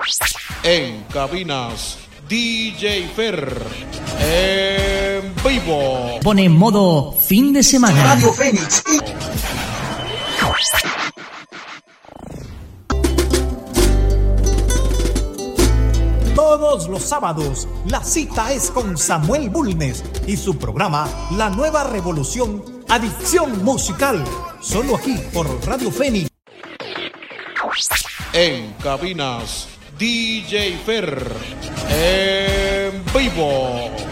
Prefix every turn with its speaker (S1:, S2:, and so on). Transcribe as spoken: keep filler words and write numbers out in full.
S1: En cabinas, D J Fer. En vivo.
S2: Pone en modo fin de semana.
S3: Radio Fénix.
S4: Todos los sábados, la cita es con Samuel Bulnes y su programa La Nueva Revolución, Adicción Musical. Solo aquí por Radio Fénix.
S1: En cabinas, D J Fer. En vivo.